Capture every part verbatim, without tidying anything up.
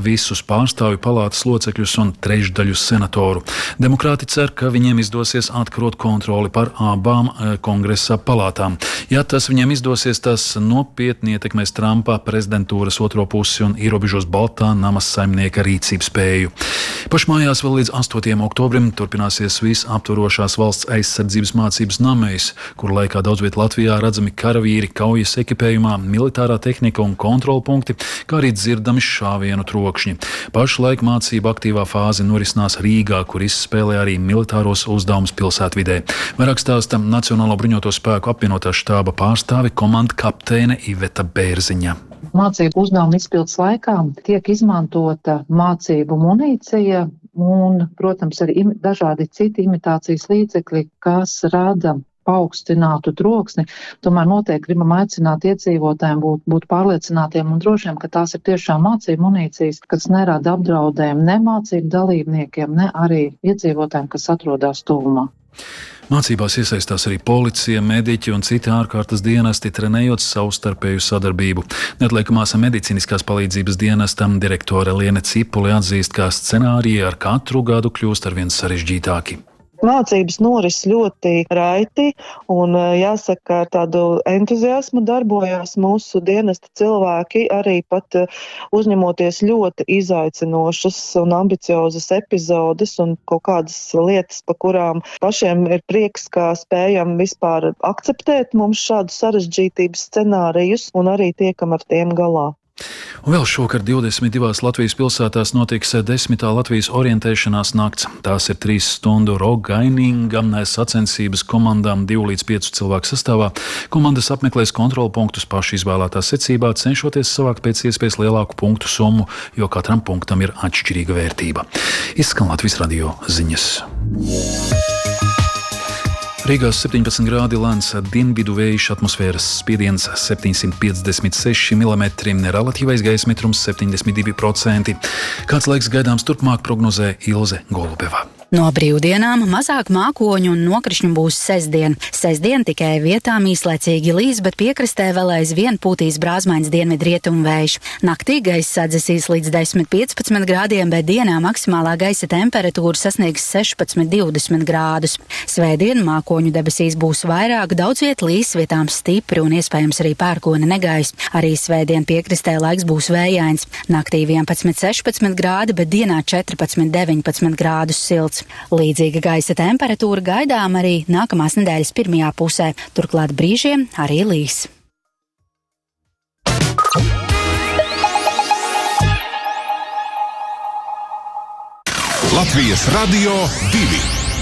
visus pārstāvju palātas locekļus un trešdaļu senatoru. Demokrāti cer, ka viņiem izdosies atkarot kontroli par abām kongresa palātām. Ja tas viņiem izdosies, tas nopietni ietekmēs Trumpa prezidentūras otro pusi un ierobežos Baltā nama saimnieka rīcības spēju. Pašmājās vēl līdz astotajam oktobrim turpināsies visaptvarošās valsts aizsardzības mācības namēs, kur laikā daudz viet Latvijā redzami karavīri kaujas ekipējumā, militārā tehnika un kontrolpunkti, kā arī dzirdami šāvienu trokšņi. Pašlaik mācība aktīvā fāze norisinās Rīgā, kur izspēlē arī militāros uzdevumus pilsētvidē. Vairāk stāsta Nacionālo bruņoto spēku apvienotā štāba pārstāve komanda kapteine Iveta Bērziņa. Mācību uzdevuma izpildes laikā tiek izmantota mācību munīcija un, protams, arī dažādi citi imitācijas līdzekļi, kas rada paaugstinātu troksni. Tomēr noteikti gribam aicināt iedzīvotājiem būt, būt pārliecinātiem un drošiem, ka tās ir tiešām mācību munīcijas, kas nerada apdraudējumu ne mācību dalībniekiem, ne arī iedzīvotājiem, kas atrodas tuvumā. Mācībās iesaistās arī policija, mediķi un citi ārkārtas dienesti, trenējot savstarpēju sadarbību. Neatliekamās medicīniskās palīdzības dienestam direktore Liene Cipuli atzīst, ka scenāriji ar katru gadu kļūst arvien sarežģītāki. Mācības noris ļoti raiti un, jāsaka, ar tādu entuziasmu darbojās mūsu dienesta cilvēki, arī pat uzņemoties ļoti izaicinošas un ambiciozas epizodes un kaut kādas lietas, pa kurām pašiem ir prieks, kā spējam vispār akceptēt mums šādu sarežģītības scenārijus un arī tiekam ar tiem galā. Un vēl šokar divdesmit divās Latvijas pilsētās notiks desmitā Latvijas orientēšanās nakts. Tās ir trīs stundu rogaininga sacensības komandām divu līdz piecu cilvēku sastāvā. Komandas apmeklēs kontrolpunktus paši izvēlētā secībā, cenšoties savākt pēc iespējas lielāku punktu summu, jo katram punktam ir atšķirīga vērtība. Izskan Latvijas radio ziņas. Rīgā septiņpadsmit grādi, lēns dienvidu vējš, atmosfēras spiediens septiņsimt piecdesmit seši milimetri, relatīvais gaisa mitrums septiņdesmit divi procenti. Kāds laiks gaidāms turpmāk, prognozē Ilze Golubeva. No brīvdienām mazāk mākoņu un nokrišņu būs sestdien. Sestdien tikai vietām īslaicīgi līs, bet piekrastē vēl aizvien pūtīs brāzmains dienvidrietumu vējš. Naktī gaisa sadzesīs līdz desmit piecpadsmit grādiem, bet dienā maksimālā gaisa temperatūra sasniegs sešpadsmit divdesmit grādus. Svētdien mākoņu debesīs būs vairāk, daudz viet līs, vietām stipri un iespējams arī pērkona negaiss. Arī svētdien piekrastē laiks būs vējains. Naktī vienpadsmit sešpadsmit grādi, bet dienā četrpadsmit deviņpadsmit grādus silts. Līdzīga gaisa temperatūra gaidām arī nākamās nedēļas pirmajā pusē, turklāt brīžiem arī līs. Latvijas radio divi.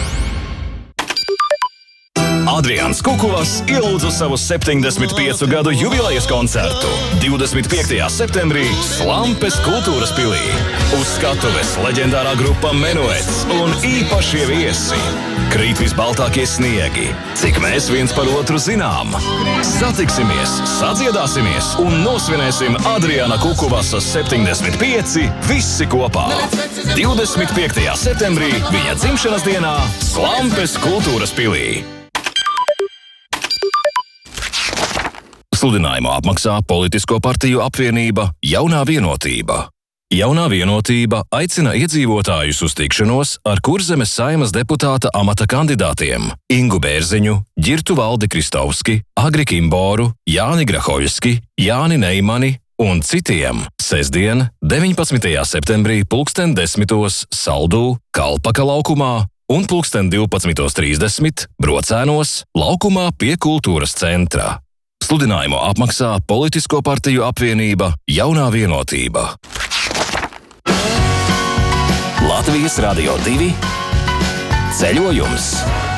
Adrians Kukuvas ielūdza savu septiņdesmit piecu gadu jubilejas koncertu divdesmit piektajā septembrī Slampes kultūras pilī. Uz skatuves leģendārā grupa Menuets un īpašie viesi. Krīt visbaltākie sniegi, cik mēs viens par otru zinām. Satiksimies, sadziedāsimies un nosvinēsim Adriana Kukuvasa septiņdesmit pieci visi kopā. divdesmit piektajā septembrī viņa dzimšanas dienā Slampes kultūras pilī. Sludinājumu apmaksā Politisko partiju apvienība Jaunā vienotība. Jaunā vienotība aicina iedzīvotājus uz tikšanos ar Kurzemes Saeimas deputāta amata kandidātiem Ingu Bērziņu, Ģirtu Valdi Kristovski, Agri Kimboru, Jāni Grahoļski, Jāni Neimani un citiem sestdien, deviņpadsmitajā septembrī pulksten desmitos Saldū, Kalpaka laukumā un pulksten divpadsmitos trīsdesmit Brocēnos laukumā pie kultūras centra. Sludinājumu apmaksā Politisko partiju apvienība Jaunā vienotība. Latvijas radio divi ceļojums.